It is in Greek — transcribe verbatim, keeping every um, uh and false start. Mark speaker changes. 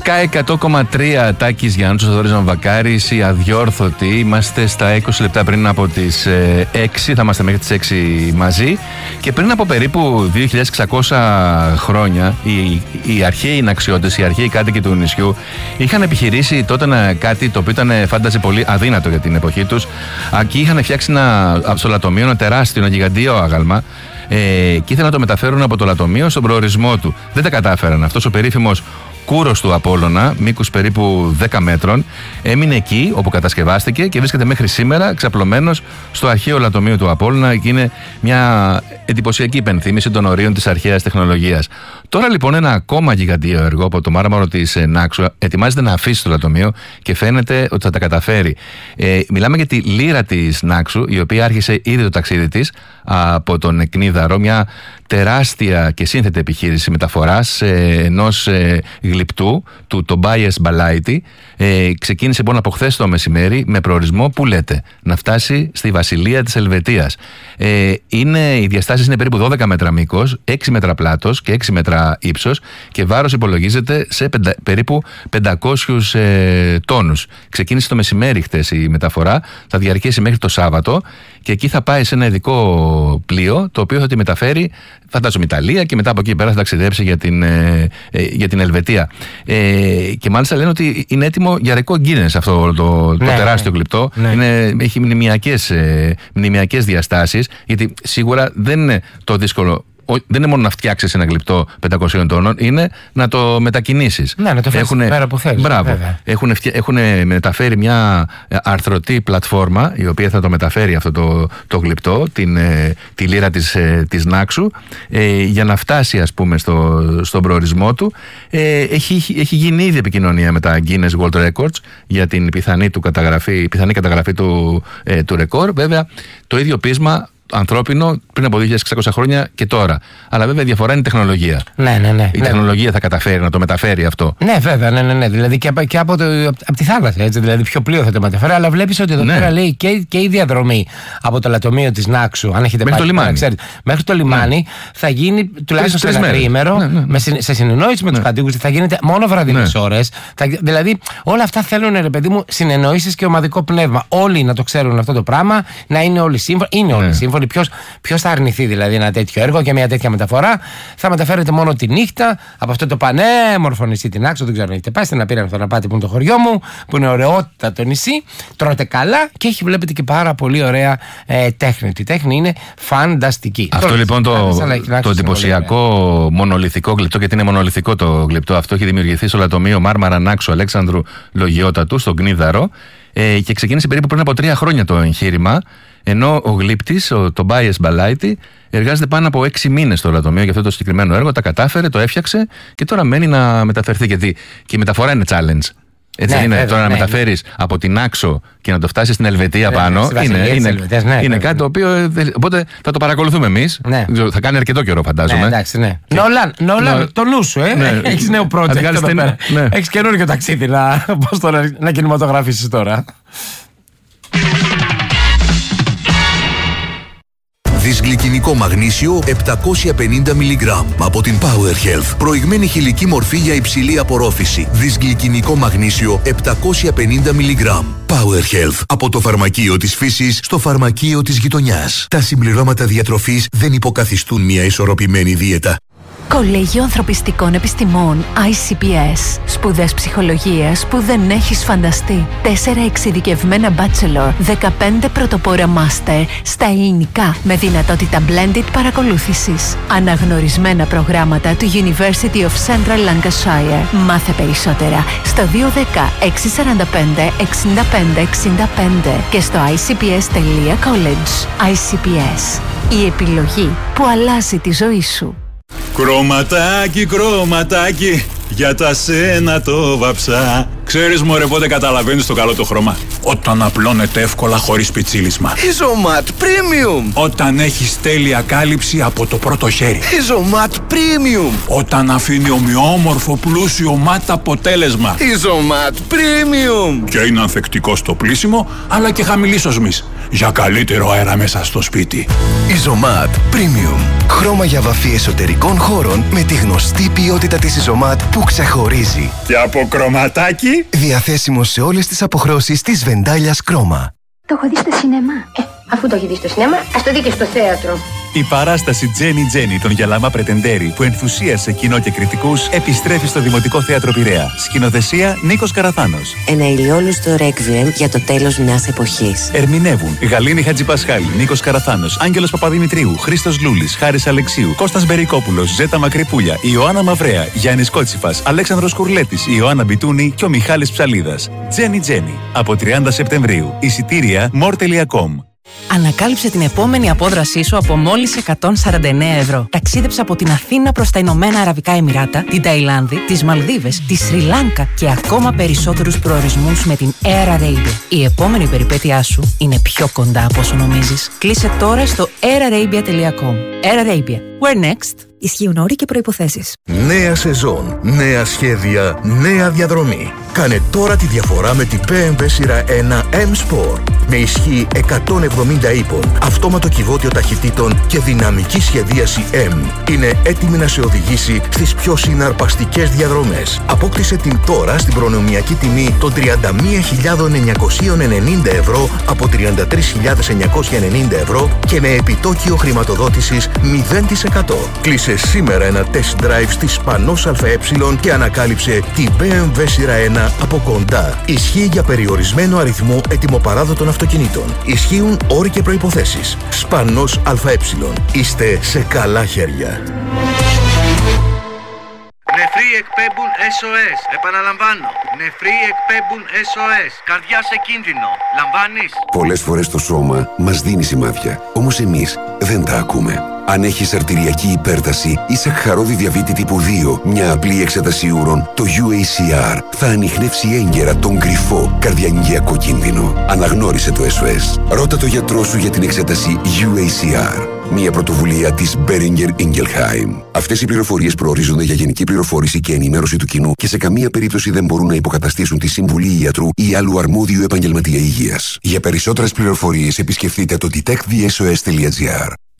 Speaker 1: Sky εκατό κόμμα τρία, Τάκης Γιάννους, Θοδωρής Βακάρης, οι αδιόρθωτοι. Είμαστε στα είκοσι λεπτά πριν από τις ε, έξι, θα είμαστε μέχρι τις έξι μαζί. Και πριν από περίπου δύο χιλιάδες εξακόσια χρόνια, οι, οι αρχαίοι ναξιώτες, οι αρχαίοι κάτοικοι του νησιού, είχαν επιχειρήσει τότε να, κάτι το οποίο ήταν, φάνταζε, πολύ αδύνατο για την εποχή τους. Εκεί είχαν φτιάξει ένα, στο λατομείο, ένα τεράστιο, ένα γιγαντιαίο άγαλμα. Ε, και ήθελαν να το μεταφέρουν από το λατομείο στον προορισμό του. Δεν τα κατάφεραν. Αυτός ο περίφημος κούρος του Απόλλωνα, μήκους περίπου δέκα μέτρων, έμεινε εκεί όπου κατασκευάστηκε και βρίσκεται μέχρι σήμερα ξαπλωμένος στο αρχαίο λατομείο του Απόλλωνα, και είναι μια εντυπωσιακή υπενθύμηση των ορίων της αρχαίας τεχνολογίας. Τώρα λοιπόν ένα ακόμα γιγαντιαίο έργο από το μάρμαρο της Νάξου ετοιμάζεται να αφήσει το λατομείο και φαίνεται ότι θα τα καταφέρει. Ε, μιλάμε για τη λύρα της Νάξου, η οποία άρχισε ήδη το ταξίδι της από τον Κνίδαρο, μια τεράστια και σύνθετη επιχείρηση μεταφοράς ε, ενός ε, γλυπτού του Τομπάιες Μπαλάιτη. Ε, ξεκίνησε λοιπόν από χθες το μεσημέρι με προορισμό, που λέτε, να φτάσει στη Βασιλεία της Ελβετίας. Ε, είναι, οι διαστάσεις είναι περίπου δώδεκα μέτρα μήκος, έξι μέτρα πλάτος και έξι μέτρα ύψος, και βάρος υπολογίζεται σε πεντα, περίπου πεντακόσιους ε, τόνους. Ξεκίνησε το μεσημέρι χθες η μεταφορά, θα διαρκέσει μέχρι το Σάββατο, και εκεί θα πάει σε ένα ειδικό πλοίο, το οποίο θα τη μεταφέρει, φαντάζομαι, Ιταλία, και μετά από εκεί πέρα θα ταξιδέψει για την, ε, ε, για την Ελβετία. Ε, και μάλιστα λένε ότι είναι έτοιμο για ρεκόρ Guinness αυτό το, το ναι, τεράστιο ναι, γλυπτό. Ναι. Είναι, έχει μνημιακές, ε, μνημιακές διαστάσεις, γιατί σίγουρα δεν είναι το δύσκολο. Δεν είναι μόνο να φτιάξεις ένα γλυπτό πεντακόσιων τόνων, είναι να το μετακινήσεις.
Speaker 2: Ναι, να το φέρεις στην πέρα που θέλεις.
Speaker 1: Μπράβο. Έχουν, έχουν μεταφέρει μια αρθρωτή πλατφόρμα, η οποία θα το μεταφέρει αυτό το, το γλυπτό, την, τη λύρα της, της Νάξου, ε, για να φτάσει, ας πούμε, στο, στον προορισμό του. Ε, έχει, έχει γίνει ήδη επικοινωνία με τα Guinness World Records για την πιθανή, του καταγραφή, πιθανή καταγραφή του, ε, του ρεκόρ. Βέβαια, το ίδιο πείσμα ανθρώπινο πριν από δύο χιλιάδες εξακόσια χρόνια και τώρα. Αλλά βέβαια η διαφορά είναι η τεχνολογία.
Speaker 2: Ναι, ναι, ναι.
Speaker 1: Η
Speaker 2: ναι.
Speaker 1: τεχνολογία θα καταφέρει να το μεταφέρει αυτό.
Speaker 2: Ναι, βέβαια, ναι, ναι, ναι. Δηλαδή και, και από, το, από τη θάλασσα, έτσι. Δηλαδή, πιο πλοίο θα το μεταφέρει. Αλλά βλέπεις ότι εδώ ναι. πέρα λέει και, και η διαδρομή από το λατομείο της Νάξου, αν έχετε
Speaker 1: μέχρι
Speaker 2: πάει,
Speaker 1: το λιμάνι.
Speaker 2: Ξέρετε, μέχρι το λιμάνι ναι. θα γίνει τουλάχιστον σε ένα τριήμερο, ναι, ναι, ναι. σε συνεννόηση με ναι. τους κατοίκους, θα γίνεται μόνο βραδινές ναι. ώρες. Θα, δηλαδή, όλα αυτά θέλουν, ρε παιδί μου, συνεννοήσεις και ομαδικό πνεύμα. Όλοι να το ξέρουν αυτό το πράγμα, να είναι όλοι σύμφωνοι. Είναι όλοι ναι. σύμφωνοι. Ποιος θα αρνηθεί δηλαδή ένα τέτοιο έργο και μια τέτοια μεταφορά? Θα μεταφέρετε μόνο τη νύχτα από αυτό το πανέμορφο νησί την Νάξο. Δεν ξέρω αν έχετε πάει στην Απίρανθο να πάτε, που είναι το χωριό μου, που είναι ωραιότατα το νησί. Τρώτε καλά και έχει, βλέπετε, και πάρα πολύ ωραία ε, τέχνη. Η τέχνη είναι φανταστική.
Speaker 1: Αυτό
Speaker 2: Τώρα,
Speaker 1: λοιπόν το, το εντυπωσιακό μονολιθικό γλυπτό, γιατί είναι μονολιθικό το γλυπτό αυτό, έχει δημιουργηθεί στο λατομείο Μάρμαρα Νάξου Αλέξανδρου Λογιότατου, στον Κνίδαρο, ε, και ξεκίνησε περίπου πριν από τρία χρόνια το εγχείρημα. Ενώ ο γλύπτης, ο Τομπάιες Μπαλάιτη, εργάζεται πάνω από έξι μήνες στο λατομείο για αυτό το συγκεκριμένο έργο. Τα κατάφερε, το έφτιαξε και τώρα μένει να μεταφερθεί. Γιατί και η μεταφορά είναι challenge. Έτσι ναι, είναι. Βέβαια, τώρα ναι, να μεταφέρεις ναι. από την Νάξο και να το φτάσεις στην Ελβετία ναι, πάνω. Είναι, είναι, Ελβετίας, ναι, είναι κάτι το οποίο. Οπότε θα το παρακολουθούμε εμείς. Ναι. Θα κάνει αρκετό καιρό, φαντάζομαι. Ναι,
Speaker 2: εντάξει, ναι. Και... Νολάν, Νολάν, ναι. το νου σου, ε. Ναι. Έχεις νέο project. Ναι. Έχεις καινούργιο ταξίδι να, να κινηματογραφήσεις τώρα.
Speaker 3: Δυσγλυκινικό μαγνήσιο επτακόσια πενήντα μιλιγκράμμ από την Power Health. Προηγμένη χηλική μορφή για υψηλή απορρόφηση. Δυσγλυκινικό μαγνήσιο επτακόσια πενήντα μιλιγκράμμ. Power Health. Από το φαρμακείο της φύσης στο φαρμακείο της γειτονιάς. Τα συμπληρώματα διατροφής δεν υποκαθιστούν μια ισορροπημένη δίαιτα.
Speaker 4: Κολέγιο Ανθρωπιστικών Επιστημών άι σι πι ες. Σπουδές ψυχολογίας που δεν έχεις φανταστεί. Τέσσερα εξειδικευμένα bachelor, δεκαπέντε πρωτοπόρα master στα ελληνικά με δυνατότητα blended παρακολούθησης. Αναγνωρισμένα προγράμματα του University of Central Lancashire. Μάθε περισσότερα στο δύο ένα μηδέν έξι τέσσερα πέντε εξήντα πέντε εξήντα πέντε και στο άι σι πι ες τελεία college. άι σι πι ες. Η επιλογή που αλλάζει τη ζωή σου.
Speaker 5: Κρωματάκι, κρωματάκι, για τα σένα το βαψά. Ξέρεις μωρέ πότε καταλαβαίνεις το καλό το χρώμα? Όταν απλώνεται εύκολα χωρίς πιτσίλισμα.
Speaker 6: Ιζωμάτ Premium.
Speaker 5: Όταν έχεις τέλεια κάλυψη από το πρώτο χέρι.
Speaker 6: Ιζωμάτ Premium.
Speaker 5: Όταν αφήνει ομοιόμορφο πλούσιο ματ αποτέλεσμα.
Speaker 6: Ιζωμάτ Premium.
Speaker 5: Και είναι ανθεκτικό στο πλύσιμο αλλά και χαμηλής οσμής. Για καλύτερο αέρα μέσα στο σπίτι.
Speaker 6: Ιζωμάτ Premium. Χρώμα για βαφή εσωτερικών χώρων με τη γνωστή ποιότητα της Ιζωμάτ που ξεχωρίζει.
Speaker 5: Και από κρωματάκι.
Speaker 6: Διαθέσιμο σε όλες τις αποχρώσεις της Βεντάλιας Κρόμα.
Speaker 7: Το έχω δει στο σινεμά. Ε, αφού το έχει δει στο σινεμά, ας το δει και στο θέατρο.
Speaker 8: Η παράσταση Τζένι Τζένι των Γιαλάμα Πρετεντέρη που ενθουσίασε κοινό και κριτικούς επιστρέφει στο Δημοτικό Θέατρο Πειραιά. Σκηνοθεσία Νίκος Καραθάνος.
Speaker 9: Ένα ηλιόλουστο ρέκβιεμ για το τέλος μιας εποχής.
Speaker 8: Ερμηνεύουν Γαλήνη Χατζηπασχάλη, Νίκος Καραθάνος, Άγγελος Παπαδημητρίου, Χρήστος Λούλης, Χάρης Αλεξίου, Κώστας Μπερικόπουλος, Ζέτα Μακρυπούλια, Ιωάννα Μαυρέα, Γιάννης Κότσιφας, Αλέξανδρος Κουρλέτης, Ιωάννα Μπιτούνη και ο Μιχάλης Ψαλίδας. Τζένι Τζένι από τριάντα Σεπτεμβρίου. Εισιτήρια more τελεία com.
Speaker 10: Ανακάλυψε την επόμενη απόδρασή σου από μόλις εκατόν σαράντα εννέα ευρώ. Ταξίδεψε από την Αθήνα προς τα Ηνωμένα Αραβικά Εμιράτα, την Ταϊλάνδη, τις Μαλδίβες, τη Σρι Λάνκα και ακόμα περισσότερους προορισμούς με την Air Arabia. Η επόμενη περιπέτειά σου είναι πιο κοντά από όσο νομίζεις. Κλείσε τώρα στο air arabia τελεία com. Air Arabia. Where next?
Speaker 11: Ισχύουν όροι και προϋποθέσεις.
Speaker 3: Νέα σεζόν, νέα σχέδια, νέα διαδρομή. Κάνε τώρα τη διαφορά με την μπι εμ ντάμπλιου σειρά ένα M-Sport. Με ισχύ εκατόν εβδομήντα ύπων, αυτόματο κυβότιο ταχυτήτων και δυναμική σχεδίαση M. Είναι έτοιμη να σε οδηγήσει στις πιο συναρπαστικές διαδρομές. Απόκτησε την τώρα στην προνομιακή τιμή των τριάντα μία χιλιάδες εννιακόσια ενενήντα ευρώ από τριάντα τρεις χιλιάδες εννιακόσια ενενήντα ευρώ και με επιτόκιο χρηματοδότησης μηδέν τοις εκατό. Κλείσε σήμερα ένα test drive στη Σπανός ΑΕ και ανακάλυψε την μπι εμ ντάμπλιου σειρά ένα από κοντά. Ισχύει για περιορισμένο αριθμό ετοιμοπαράδοτων αυτοκινήτων. Ισχύουν όροι και προϋποθέσεις. Σπανός ΑΕ. Είστε σε καλά χέρια.
Speaker 12: Νεφροί εκπέμπουν ες ο ες. Επαναλαμβάνω. Νεφροί εκπέμπουν ες ο ες. Καρδιά σε κίνδυνο. Λαμβάνεις?
Speaker 13: Πολλές φορές το σώμα μας δίνει σημάδια. Όμως εμείς δεν τα ακούμε. Αν έχεις αρτηριακή υπέρταση ή σακχαρόδι διαβήτη τύπου δύο, μια απλή εξέταση ούρων, το γιου έι σι αρ θα ανιχνεύσει έγκαιρα τον κρυφό καρδιαγγειακό κίνδυνο. Αναγνώρισε το ες ο ες. Ρώτα το γιατρό σου για την εξέταση γιου έι σι αρ. Μια πρωτοβουλία της Boehringer Ingelheim. Αυτές οι πληροφορίες προορίζονται για γενική πληροφόρηση και ενημέρωση του κοινού και σε καμία περίπτωση δεν μπορούν να υποκαταστήσουν τη συμβουλή ιατρού ή άλλου αρμόδιου επαγγελματία υγείας. Για περισσότερες πληροφορίες επισκεφτείτε το detect the s o s τελεία g r.